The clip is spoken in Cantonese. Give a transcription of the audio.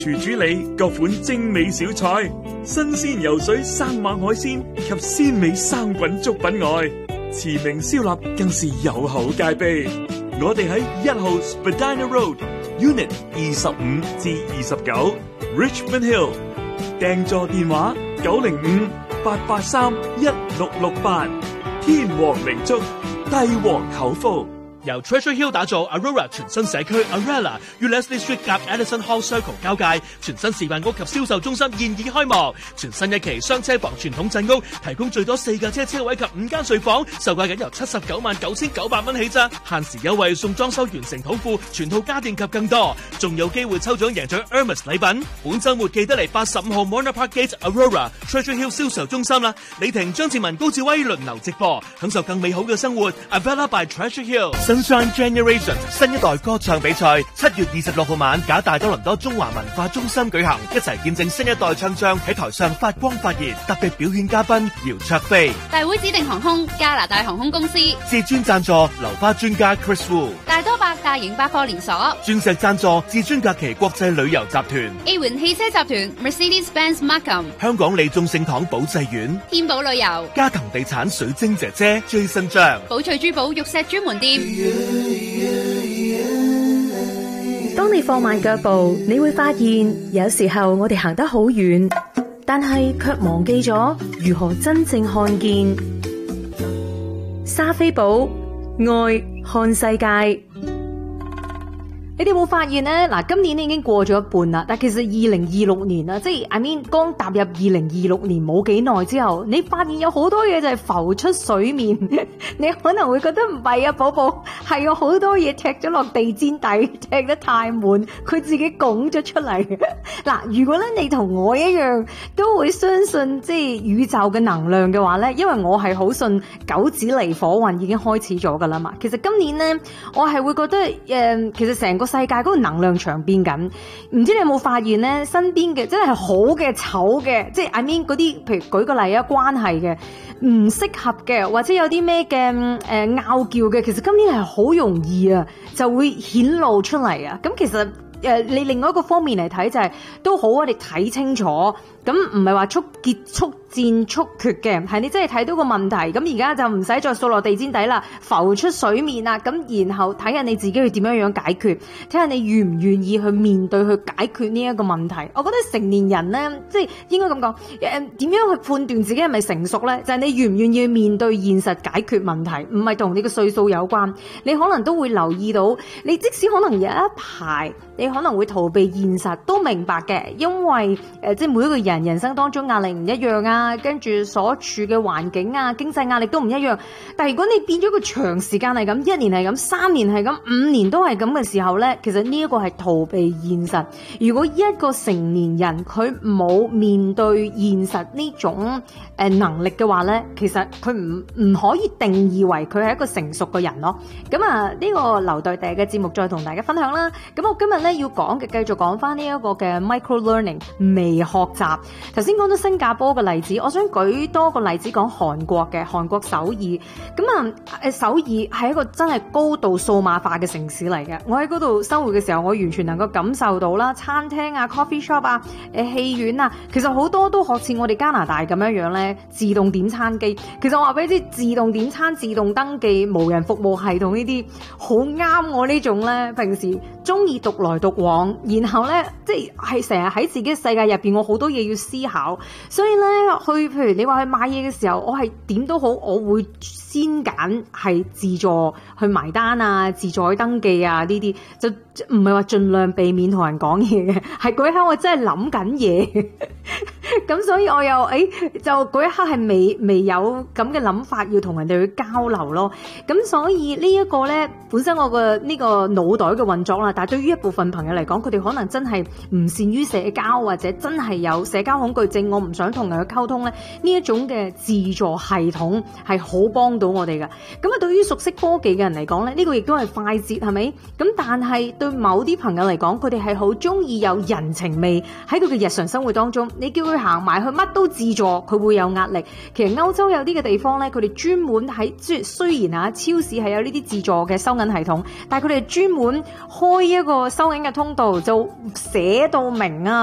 廚主理各款精美小菜，新鮮游水生猛海鮮及鮮美生滾粥品外，馳名燒臘更是有口皆碑。我哋喺1號 Spadina Road Unit 25至29 Richmond Hill， 訂座電話905-883-1668。天王靈粥，帝王口福。 由 Treasure Hill 打造 Aurora 全新社區 Arella 與 Leslie Street 夾 Edison Hall Circle 交界，全新示範屋及銷售中心現已開幕。全新一期雙車房傳統鎮屋，提供最多4架車位及5間睡房，售價僅由799900蚊起咋，限時優惠送裝修完成土庫、全套家電及更多，仲有機會抽獎贏獎 Hermes 禮品。本周末記得嚟85號 Mona Park Gate Aurora Treasure Hill 銷售中心啦！李婷、張志文、高志威輪流直播，享受更美好嘅生活。Avella by Treasure Hill。Sunshine Generation 新一代歌唱比賽7月26號晚，假大多倫多中華文化中心舉行，一齊見證新一代唱將喺台上發光發熱。特別表演嘉賓姚焯菲， 大會指定航空加拿大航空公司， 至尊贊助流花專家 Chris Wu， 大多百大型百貨連鎖， 鑽石贊助至尊假期國際旅遊集團， A 環汽車集團 Mercedes-Benz Markham， 香港利眾聖堂保濟院， 天寶旅遊， 嘉騰地產水晶姐姐 Jason 張， 寶翠珠寶玉石專門店。 當你放慢腳步，你會發現有時候我哋行得好遠，但係卻忘記咗如何真正看見。莎菲寶愛看世界。你哋有冇發現呢？嗱，今年已經過咗一半啦，但其實2026年啦，即係 I mean 剛踏入2026年冇幾耐之後，你發現有好多嘢就係浮出水面。你可能會覺得唔係啊，寶寶係有好多嘢踢咗落地氈底，踢得太滿，佢自己拱咗出嚟。嗱，如果咧你同我一樣都會相信即係宇宙嘅能量嘅話咧，因為我係好信九紫離火運已經開始咗噶啦嘛。其實今年咧，我係會覺得其實成個世界嗰個能量場變緊，唔知你有冇發現咧？身邊嘅真係好嘅、醜嘅，即係 I mean 嗰啲，譬如舉個例啊，關係嘅唔適合嘅，或者有啲咩嘅拗撬嘅，其實今年係好容易啊，就會顯露出嚟啊。咁其實你另外一個方面嚟睇就係都好，我哋睇清楚，咁唔係話結束戰速決嘅，係你真係睇到個問題，咁而家就唔使再掃落地氈底啦，浮出水面啦，咁然後睇下你自己去點樣解決，睇下你願唔願意去面對去解決呢一個問題。我覺得成年人咧，即係應該咁講，點樣去判斷自己係咪成熟咧？就係你願唔願意去面對現實解決問題，唔係同你嘅歲數有關。你可能都會留意到，你即使可能有一排你可能會逃避現實，都明白嘅，因為即係每一個人生當中壓力唔一樣啊，跟住所處嘅環境啊、經濟壓力都唔一樣。但係如果你變咗個長時間係咁，1年係咁，3年係咁，5年都係咁嘅時候咧，其實呢一個係逃避現實。如果一個成年人佢冇面對現實呢種能力嘅話咧，其實佢唔可以定義為佢係一個成熟嘅人咯。咁啊，呢個留待第日嘅節目再同大家分享啦。咁我今日咧要講嘅，繼續講翻呢一個嘅 micro learning 微學習。頭先講到新加坡嘅例子，我想舉多個例子講韓國嘅，韓國首爾。咁啊，首爾係一個真係高度數碼化嘅城市嚟嘅。我喺嗰度生活嘅時候，我完全能夠感受到啦，餐廳啊、coffee shop 啊、戲院啊，其實好多都學似我哋加拿大咁樣咧，自動點餐機。其實我話俾你知，自動點餐、自動登記、無人服務系統呢啲，好啱我呢種咧，平時中意獨來獨往，然後咧即係成日喺自己世界入邊，我好多嘢要思考，所以咧譬如你話去買嘢嘅時候，我係點都好，我會先揀係自助去埋單啊，自助去登記啊，呢啲就唔係話盡量避免同人講嘢嘅，係嗰一刻我真係諗緊嘢，咁所以我又就嗰一刻係未有咁嘅諗法要同人哋去交流咯。咁所以呢一個咧，本身我個呢個腦袋嘅運作啦，但係對於一部分朋友嚟講，佢哋可能真係唔善於社交，或者真係有社交恐懼症，我唔想同人去溝通咧，呢一種嘅自助系統係好幫到我哋㗎。咁啊，對於熟悉科技嘅人嚟講咧，呢個亦都係快捷，係咪？咁但係對某啲朋友嚟講，佢哋係好中意有人情味喺佢嘅日常生活當中。你叫佢行埋去乜都自助，佢會有壓力。其實歐洲有啲嘅地方咧，佢哋專門喺雖然超市係有呢啲自助嘅收銀系統，但係佢哋專門開一個收銀嘅通道，就寫到明啊。